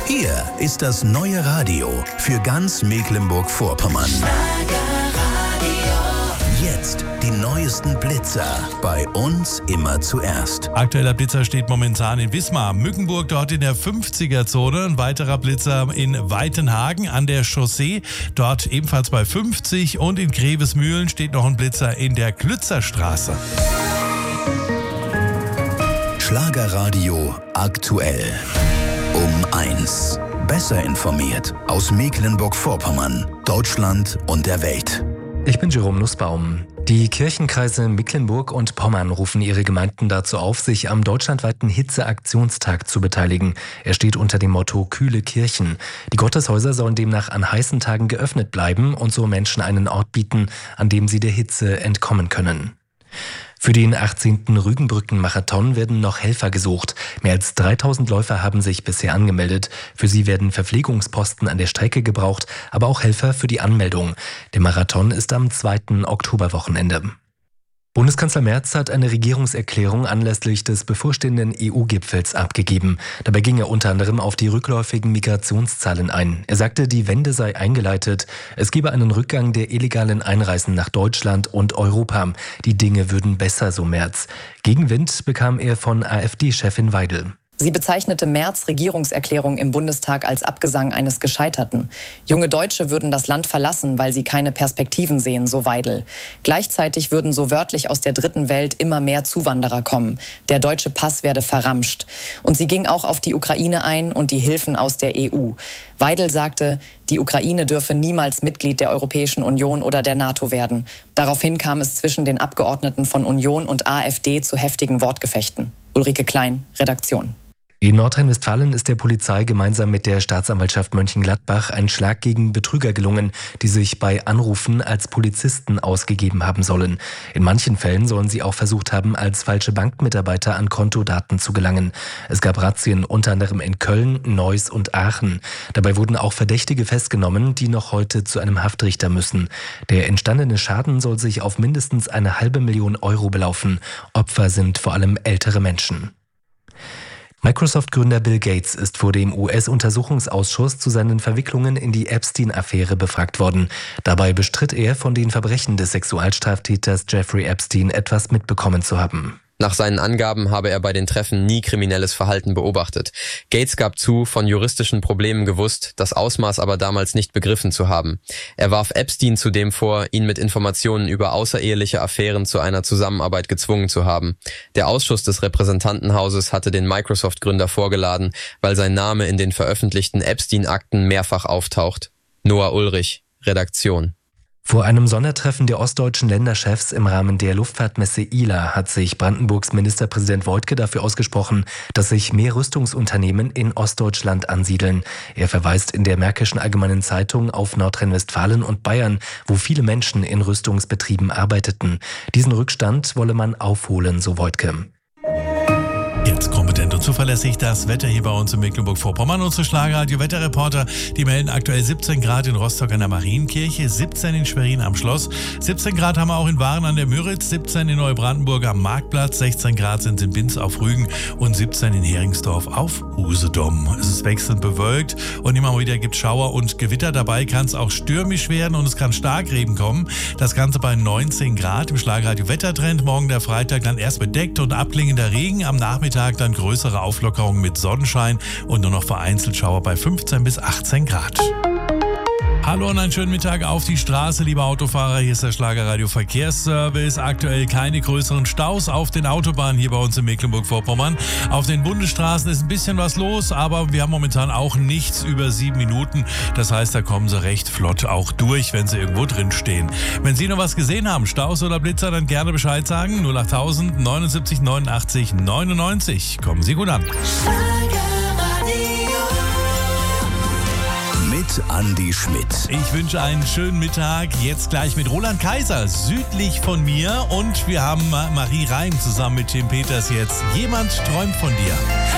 Hier ist das neue Radio für ganz Mecklenburg-Vorpommern. Jetzt die neuesten Blitzer. Bei uns immer zuerst. Aktueller Blitzer steht momentan in Wismar. Mückenburg dort in der 50er-Zone. Ein weiterer Blitzer in Weitenhagen an der Chaussee. Dort ebenfalls bei 50. Und in Grevesmühlen steht noch ein Blitzer in der Klützerstraße. Schlagerradio aktuell. Um 1. Besser informiert aus Mecklenburg-Vorpommern, Deutschland und der Welt. Ich bin Jerome Nussbaum. Die Kirchenkreise Mecklenburg und Pommern rufen ihre Gemeinden dazu auf, sich am deutschlandweiten Hitzeaktionstag zu beteiligen. Er steht unter dem Motto Kühle Kirchen. Die Gotteshäuser sollen demnach an heißen Tagen geöffnet bleiben und so Menschen einen Ort bieten, an dem sie der Hitze entkommen können. Für den 18. Rügenbrücken-Marathon werden noch Helfer gesucht. Mehr als 3000 Läufer haben sich bisher angemeldet. Für sie werden Verpflegungsposten an der Strecke gebraucht, aber auch Helfer für die Anmeldung. Der Marathon ist am 2. Oktoberwochenende. Bundeskanzler Merz hat eine Regierungserklärung anlässlich des bevorstehenden EU-Gipfels abgegeben. Dabei ging er unter anderem auf die rückläufigen Migrationszahlen ein. Er sagte, die Wende sei eingeleitet. Es gebe einen Rückgang der illegalen Einreisen nach Deutschland und Europa. Die Dinge würden besser, so Merz. Gegenwind bekam er von AfD-Chefin Weidel. Sie bezeichnete Merz' Regierungserklärung im Bundestag als Abgesang eines Gescheiterten. Junge Deutsche würden das Land verlassen, weil sie keine Perspektiven sehen, so Weidel. Gleichzeitig würden so wörtlich aus der dritten Welt immer mehr Zuwanderer kommen. Der deutsche Pass werde verramscht. Und sie ging auch auf die Ukraine ein und die Hilfen aus der EU. Weidel sagte, die Ukraine dürfe niemals Mitglied der Europäischen Union oder der NATO werden. Daraufhin kam es zwischen den Abgeordneten von Union und AfD zu heftigen Wortgefechten. Ulrike Klein, Redaktion. In Nordrhein-Westfalen ist der Polizei gemeinsam mit der Staatsanwaltschaft Mönchengladbach ein Schlag gegen Betrüger gelungen, die sich bei Anrufen als Polizisten ausgegeben haben sollen. In manchen Fällen sollen sie auch versucht haben, als falsche Bankmitarbeiter an Kontodaten zu gelangen. Es gab Razzien unter anderem in Köln, Neuss und Aachen. Dabei wurden auch Verdächtige festgenommen, die noch heute zu einem Haftrichter müssen. Der entstandene Schaden soll sich auf mindestens 500.000 Euro belaufen. Opfer sind vor allem ältere Menschen. Microsoft-Gründer Bill Gates ist vor dem US-Untersuchungsausschuss zu seinen Verwicklungen in die Epstein-Affäre befragt worden. Dabei bestritt er, von den Verbrechen des Sexualstraftäters Jeffrey Epstein etwas mitbekommen zu haben. Nach seinen Angaben habe er bei den Treffen nie kriminelles Verhalten beobachtet. Gates gab zu, von juristischen Problemen gewusst, das Ausmaß aber damals nicht begriffen zu haben. Er warf Epstein zudem vor, ihn mit Informationen über außereheliche Affären zu einer Zusammenarbeit gezwungen zu haben. Der Ausschuss des Repräsentantenhauses hatte den Microsoft-Gründer vorgeladen, weil sein Name in den veröffentlichten Epstein-Akten mehrfach auftaucht. Noah Ulrich, Redaktion. Vor einem Sondertreffen der ostdeutschen Länderchefs im Rahmen der Luftfahrtmesse ILA hat sich Brandenburgs Ministerpräsident Woidke dafür ausgesprochen, dass sich mehr Rüstungsunternehmen in Ostdeutschland ansiedeln. Er verweist in der Märkischen Allgemeinen Zeitung auf Nordrhein-Westfalen und Bayern, wo viele Menschen in Rüstungsbetrieben arbeiteten. Diesen Rückstand wolle man aufholen, so Woidke. Jetzt kompetent und zuverlässig das Wetter hier bei uns in Mecklenburg-Vorpommern. Unsere Schlagerradio-Wetterreporter, die melden aktuell 17 Grad in Rostock an der Marienkirche, 17 in Schwerin am Schloss, 17 Grad haben wir auch in Waren an der Müritz, 17 in Neubrandenburg am Marktplatz, 16 Grad sind in Binz auf Rügen und 17 in Heringsdorf auf Usedom. Es ist wechselnd bewölkt und immer wieder gibt es Schauer und Gewitter. Dabei kann es auch stürmisch werden und es kann Starkregen kommen. Das Ganze bei 19 Grad im Schlagerradio-Wettertrend. Morgen der Freitag dann erst bedeckt und abklingender Regen, am Nachmittag dann größere Auflockerungen mit Sonnenschein und nur noch vereinzelt Schauer bei 15 bis 18 Grad. Hallo und einen schönen Mittag auf die Straße, liebe Autofahrer. Hier ist der Schlagerradio Verkehrsservice. Aktuell keine größeren Staus auf den Autobahnen hier bei uns in Mecklenburg-Vorpommern. Auf den Bundesstraßen ist ein bisschen was los, aber wir haben momentan auch nichts über 7 Minuten. Das heißt, da kommen Sie recht flott auch durch, wenn Sie irgendwo drin stehen. Wenn Sie noch was gesehen haben, Staus oder Blitzer, dann gerne Bescheid sagen. 08000 79 89 99. Kommen Sie gut an. Mit Andi Schmidt. Ich wünsche einen schönen Mittag. Jetzt gleich mit Roland Kaiser, südlich von mir. Und wir haben Marie Reim zusammen mit Tim Peters jetzt. Jemand träumt von dir.